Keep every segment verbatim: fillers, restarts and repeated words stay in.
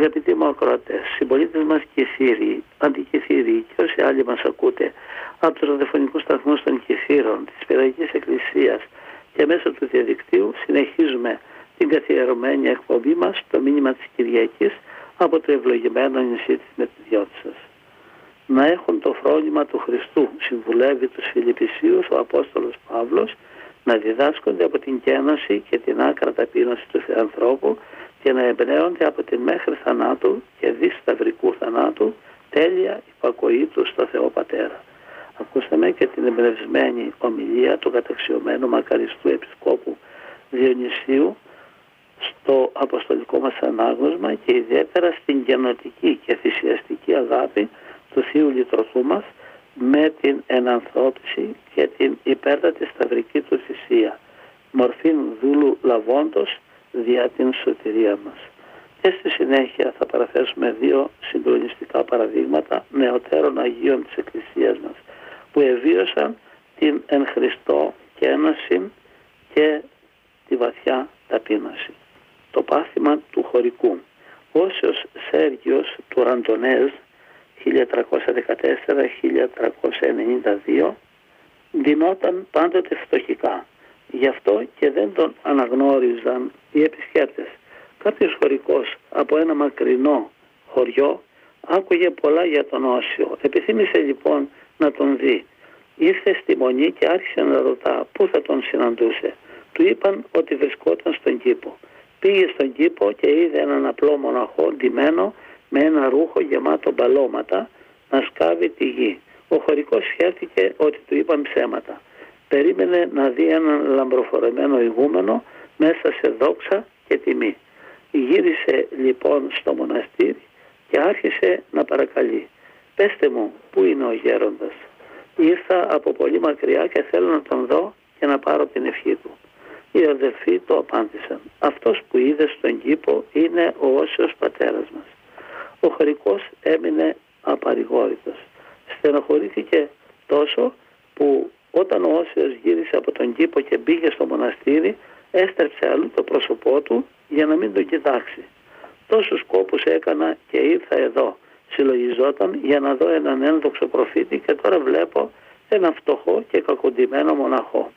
Αγαπητοί μου ακροατές, συμπολίτες μας Κηφίριοι, αντικηφίριοι και όσοι άλλοι μας ακούτε από τους ραδιοφωνικούς σταθμούς των Κηφίρων, της Πυραϊκής Εκκλησίας και μέσω του διαδικτύου, συνεχίζουμε την καθιερωμένη εκπομπή μας, το μήνυμα της Κυριακής από το ευλογημένο νησί της Μετριώτισσας. Να έχουν το φρόνημα του Χριστού, συμβουλεύει τους Φιλιππισίους ο Απόστολος Παύλος, να διδάσκονται από την κένωση και την άκρα ταπείνωση του ανθρώπου και να εμπνέονται από την μέχρι θανάτου και δι σταυρικού θανάτου τέλεια υπακοή του στο Θεό Πατέρα. Ακούσαμε και την εμπνευσμένη ομιλία του καταξιωμένου μακαριστού Επισκόπου Διονυσίου στο αποστολικό μας ανάγνωσμα και ιδιαίτερα στην γενοτική και θυσιαστική αγάπη του Θείου Λυτρωθού μας με την ενανθρώπιση και την υπέρτατη σταυρική του θυσία, μορφήν δούλου λαβώντος δια την σωτηρία μας. Και στη συνέχεια θα παραθέσουμε δύο συγκλονιστικά παραδείγματα νεωτέρων Αγίων της Εκκλησίας μας που εβίωσαν την εν Χριστώ κένωση και τη βαθιά ταπείνωση. Το πάθημα του χωρικού. Όσιος Σέργιος του Ραντονέζ χίλια τριακόσια δεκατέσσερα με χίλια τριακόσια ενενήντα δύο ντυνόταν πάντοτε φτωχικά. Γι' αυτό και δεν τον αναγνώριζαν οι επισκέπτες. Κάποιος χωρικός από ένα μακρινό χωριό άκουγε πολλά για τον Όσιο. Επιθύμησε λοιπόν να τον δει. Ήρθε στη Μονή και άρχισε να ρωτά πού θα τον συναντούσε. Του είπαν ότι βρισκόταν στον κήπο. Πήγε στον κήπο και είδε έναν απλό μοναχό ντυμένο με ένα ρούχο γεμάτο μπαλώματα να σκάβει τη γη. Ο χωρικός σκέφτηκε ότι του είπαν ψέματα. Περίμενε να δει έναν λαμπροφορεμένο ηγούμενο μέσα σε δόξα και τιμή. Γύρισε λοιπόν στο μοναστήρι και άρχισε να παρακαλεί. «Πέστε μου, πού είναι ο γέροντας? Ήρθα από πολύ μακριά και θέλω να τον δω και να πάρω την ευχή του». Οι αδελφοί το απάντησαν. «Αυτός που είδε στον κήπο είναι ο Όσιος πατέρας μας». Ο χωρικός έμεινε απαρηγόρητος. Στενοχωρήθηκε τόσο που όταν ο Όσιος γύρισε από τον κήπο και μπήκε στο μοναστήρι, έστρεψε αλλού το πρόσωπό του για να μην τον κοιτάξει. Τόσους κόπους έκανα και ήρθα εδώ, συλλογιζόταν, για να δω έναν ένδοξο προφήτη και τώρα βλέπω έναν φτωχό και κακοντυμένο μοναχό.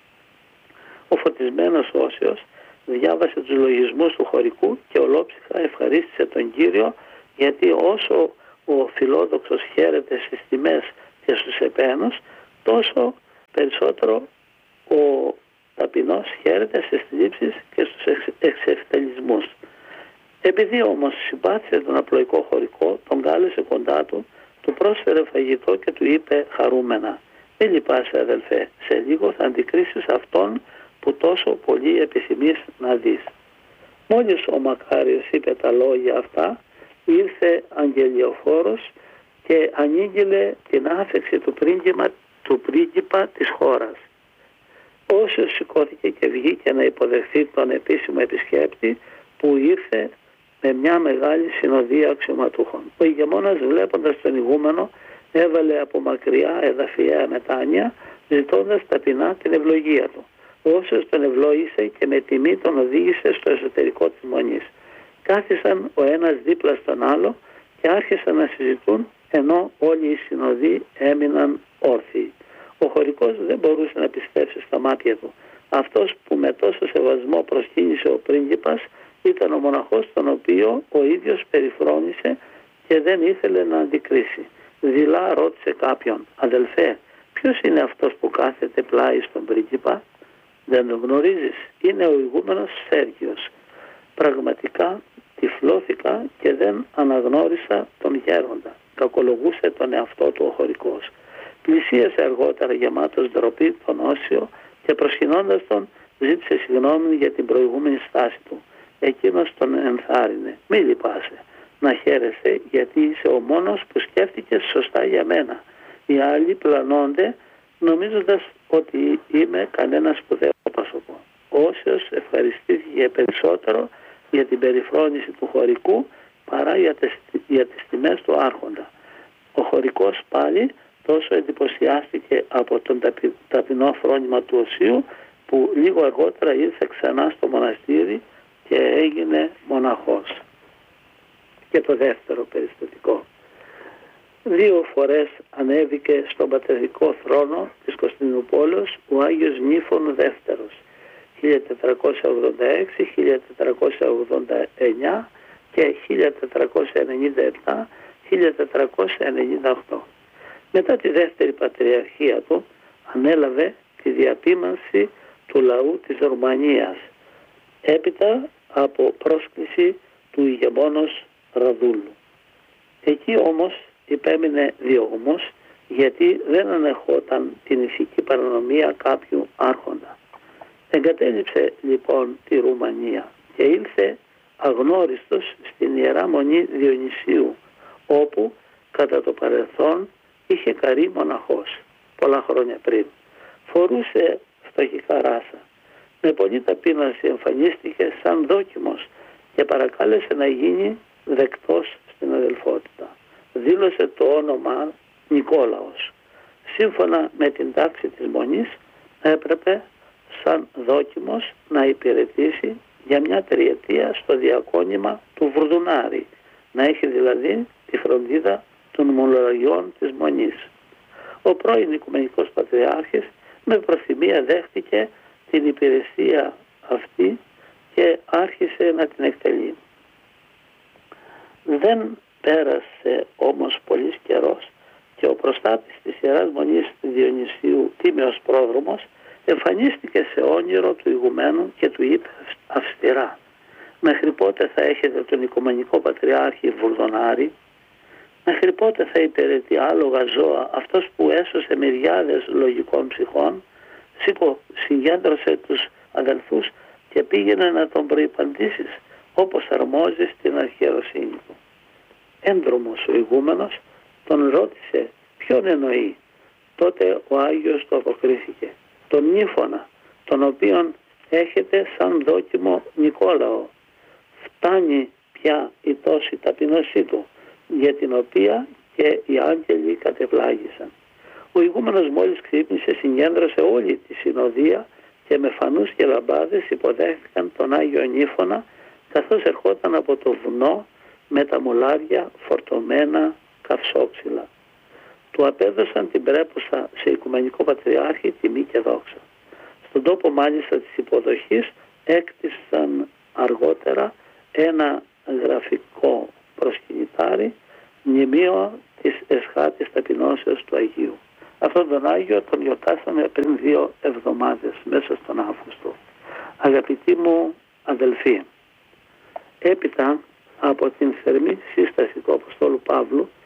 Ο φωτισμένος Όσιος διάβασε τους λογισμούς του χωρικού και ολόψυχα ευχαρίστησε τον Κύριο, γιατί όσο ο φιλόδοξος χαίρεται στις τιμές και στους επένους, τόσο περισσότερο ο ταπεινός χαίρεται στις θλίψεις και στους εξ, εξευτελισμούς. Επειδή όμως συμπάθησε τον απλοϊκό χωρικό, τον κάλεσε κοντά του, του πρόσφερε φαγητό και του είπε χαρούμενα: «Μη λυπάσαι αδελφέ, σε λίγο θα αντικρίσεις αυτόν που τόσο πολύ επιθυμείς να δεις». Μόλις ο Μακάριος είπε τα λόγια αυτά, ήρθε αγγελιοφόρος και ανήγγειλε την άφεξη του πρίγκιπα, του πρίγκιπα της χώρας. Όσος σηκώθηκε και βγήκε να υποδεχθεί τον επίσημο επισκέπτη που ήρθε με μια μεγάλη συνοδεία αξιωματούχων. Ο ηγεμόνας, βλέποντας τον ηγούμενο, έβαλε από μακριά εδαφιαία μετάνοια, ζητώντας ταπεινά την ευλογία του. Όσος τον ευλόγησε και με τιμή τον οδήγησε στο εσωτερικό της Μονής. Κάθισαν ο ένας δίπλα στον άλλο και άρχισαν να συζητούν, ενώ όλοι οι συνοδοί έμειναν όρθιοι. Ο χωρικός δεν μπορούσε να πιστέψει στα μάτια του. Αυτός που με τόσο σεβασμό προσκύνησε ο πρίγκιπας ήταν ο μοναχός τον οποίο ο ίδιος περιφρόνησε και δεν ήθελε να αντικρίσει. Δειλά ρώτησε κάποιον: «Αδελφέ, ποιος είναι αυτός που κάθεται πλάι στον πρίγκιπα?» «Δεν τον γνωρίζεις? Είναι ο ηγούμενος Σέργιος». Πραγματικά τυφλώθηκα και δεν αναγνώρισα τον γέροντα, κακολογούσε τον εαυτό του ο χωρικός. Πλησίασε αργότερα γεμάτος ντροπή τον Όσιο και προσκυνώντας τον ζήτησε συγγνώμη για την προηγούμενη στάση του. Εκείνος τον ενθάρρυνε: «Μη λυπάσαι, να χαίρεσαι, γιατί είσαι ο μόνος που σκέφτηκες σωστά για μένα. Οι άλλοι πλανώνται νομίζοντας ότι είμαι κανένα σπουδαίο πρόσωπο». Ο Όσιος ευχαριστήθηκε περισσότερο για την περιφρόνηση του χωρικού παρά για τις, για τις τιμές του άρχοντα. Ο χωρικός πάλι τόσο εντυπωσιάστηκε από τον ταπει, ταπεινό φρόνημα του Οσίου, που λίγο αργότερα ήρθε ξανά στο μοναστήρι και έγινε μοναχός. και το δεύτερο περιστατικό. Δύο φορές ανέβηκε στον πατερικό θρόνο της Κωνσταντινούπολης ο Άγιος Νύφων δεύτερος, χίλια τετρακόσια ογδόντα έξι, χίλια τετρακόσια ογδόντα εννιά και χίλια τετρακόσια ενενήντα επτά, χίλια τετρακόσια ενενήντα οκτώ. Μετά τη δεύτερη πατριαρχία του ανέλαβε τη διαπίμανση του λαού της Ρουμανίας, έπειτα από πρόσκληση του ηγεμόνος Ραδούλου. Εκεί όμως υπέμεινε διωγμός, γιατί δεν ανεχόταν την ηθική παρανομία κάποιου άρχοντα. Εγκατέλειψε λοιπόν τη Ρουμανία και ήλθε αγνώριστος στην Ιερά Μονή Διονυσίου, όπου κατά το παρελθόν είχε καρεί μοναχός πολλά χρόνια πριν. Φορούσε φτωχικά ράσα. Με πολλή ταπείνωση εμφανίστηκε σαν δόκιμος και παρακάλεσε να γίνει δεκτός στην αδελφότητα. Δήλωσε το όνομα Νικόλαος. Σύμφωνα με την τάξη της Μονής έπρεπε σαν δόκιμος να υπηρετήσει για μια τριετία στο διακόνημα του Βουρδουνάρη, να έχει δηλαδή τη φροντίδα των μολαριών της Μονής. Ο πρώην Οικουμενικός Πατριάρχης με προθυμία δέχτηκε την υπηρεσία αυτή και άρχισε να την εκτελεί. Δεν πέρασε όμως πολύς καιρός και ο προστάτης της Ιεράς Μονής Διονυσίου, Τίμιος Πρόδρομος, εμφανίστηκε σε όνειρο του ηγουμένου και του είπε αυστηρά: «Μέχρι πότε θα έχετε τον Οικουμενικό Πατριάρχη Βουρδονάρη? Μέχρι πότε θα υπηρετεί άλογα ζώα αυτός που έσωσε μυριάδες λογικών ψυχών?» Σήκω, συγκέντρωσε τους αδελφούς και πήγαινε να τον προϋπαντήσεις όπως αρμόζει στην αρχιεροσύνη του. Έντρομος ο ηγούμενος τον ρώτησε ποιον εννοεί. Τότε ο Άγιος του αποκρίθηκε: «Τον Νύφωνα, τον οποίον έχετε σαν δόκιμο Νικόλαο. Φτάνει πια η τόση ταπεινώσή του, για την οποία και οι άγγελοι κατεβλάγησαν». Ο ηγούμενος μόλις ξύπνησε, συγκέντρωσε όλη τη συνοδεία και με φανούς και λαμπάδες υποδέχθηκαν τον Άγιο Νύφωνα, καθώς ερχόταν από το βουνό με τα μουλάρια φορτωμένα καυσόξυλα. Του απέδωσαν την πρέπουσα σε Οικουμενικό Πατριάρχη τιμή και δόξα. Στον τόπο μάλιστα της υποδοχής έκτισαν αργότερα ένα γραφικό προσκυνητάρι, μνημείο της εσχάτης ταπεινώσεως του Αγίου. Αυτόν τον Άγιο τον γιορτάσαμε πριν δύο εβδομάδες μέσα στον Αύγουστο. Αγαπητοί μου αδελφοί, έπειτα από την θερμή σύσταση του Αποστόλου Παύλου